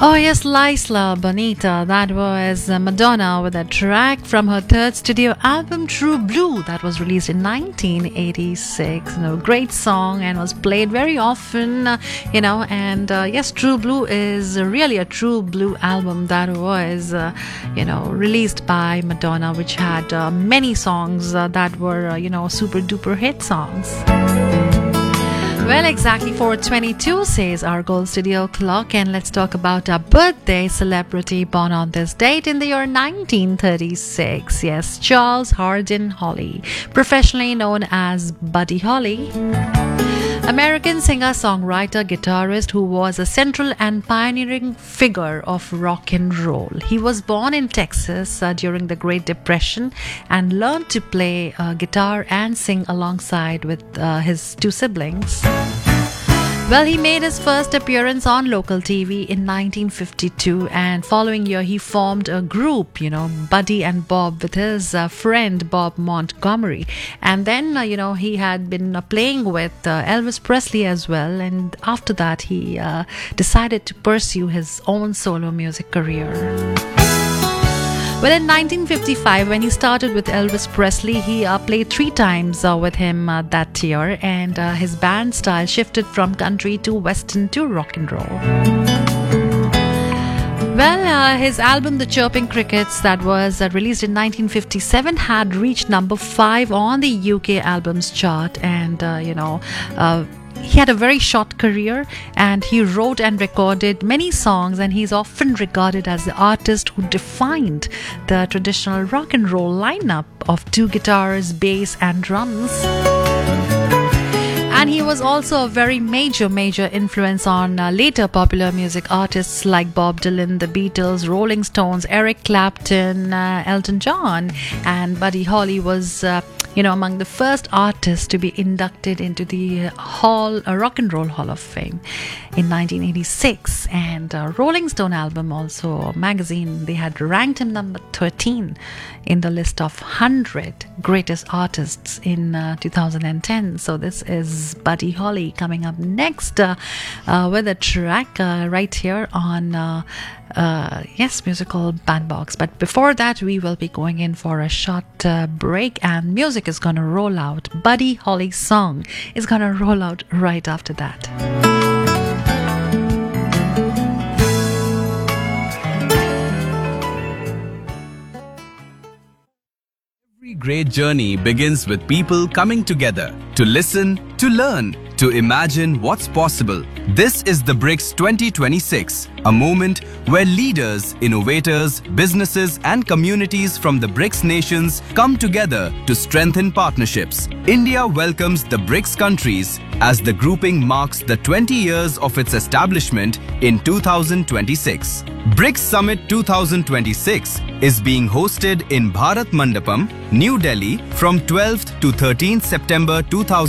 Oh yes, Laisla Bonita. That was Madonna with a track from her third studio album, True Blue, that was released in 1986. Great song and was played very often, And yes, True Blue is really a True Blue album that was, released by Madonna, which had many songs that were, super duper hit songs. Well, exactly 4:22 says our gold studio clock, and let's talk about our birthday celebrity born on this date in the year 1936. Yes, Charles Hardin Holly, professionally known as Buddy Holly. American singer-songwriter, guitarist who was a central and pioneering figure of rock and roll. He was born in Texas during the Great Depression and learned to play guitar and sing alongside with his two siblings. Well, he made his first appearance on local TV in 1952, and following year he formed a group, Buddy and Bob, with his friend Bob Montgomery. And then, he had been playing with Elvis Presley as well, and after that he decided to pursue his own solo music career. Well, in 1955, when he started with Elvis Presley, he played 3 times with him that year, and his band style shifted from country to western to rock and roll. Well, his album The Chirping Crickets, that was released in 1957, had reached number 5 on the UK albums chart, and he had a very short career, and he wrote and recorded many songs, and he's often regarded as the artist who defined the traditional rock and roll lineup of 2 guitars, bass and drums. And he was also a very major influence on later popular music artists like Bob Dylan, the Beatles, Rolling Stones, Eric Clapton, Elton John. And Buddy Holly was among the first artists to be inducted into the Rock and Roll Hall of Fame in 1986. And Rolling Stone album, also magazine, they had ranked him number 13 in the list of 100 greatest artists in 2010. So this is Buddy Holly coming up next with a track right here on Musical Bandbox. But before that, we will be going in for a short break, and music is going to roll out. Buddy Holly's song is going to roll out right after that. Every great journey begins with people coming together to listen, to learn, to imagine what's possible. This is the BRICS 2026, a moment where leaders, innovators, businesses and communities from the BRICS nations come together to strengthen partnerships. India welcomes the BRICS countries as the grouping marks the 20 years of its establishment in 2026. BRICS Summit 2026 is being hosted in Bharat Mandapam, New Delhi from 12th to 13th September 2026.